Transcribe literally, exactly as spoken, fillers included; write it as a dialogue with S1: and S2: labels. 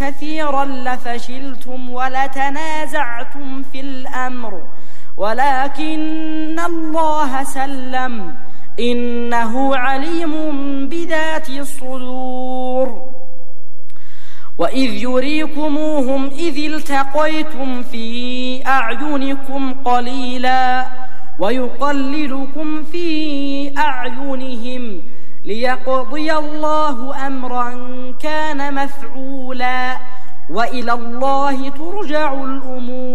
S1: كثيرا لفشلتم ولتنازعتم في الأمر ولكن الله سلم إنه عليم بذات الصدور. وإذ يريكموهم إذ التقيتم في أعينكم قليلا ويقللكم في أعينهم ليقضي الله أمرا كان مفعولا وإلى الله ترجع الأمور.